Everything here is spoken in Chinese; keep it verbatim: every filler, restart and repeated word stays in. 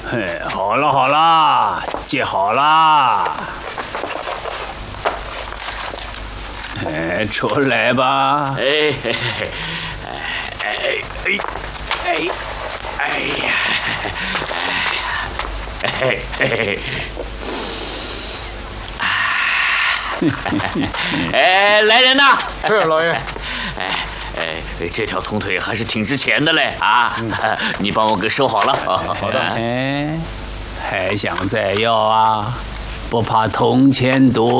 嘿，好了好了，接好了。哎，出来吧。 哎嘿嘿，哎哎哎哎哎呀，哎嘿嘿。哎，来人呐！ 是老爷。 哎哎，这条铜腿还是挺值钱的嘞啊！嗯、你帮我给收好了。 哎、好的。哎，还想再要啊？不怕铜钱多。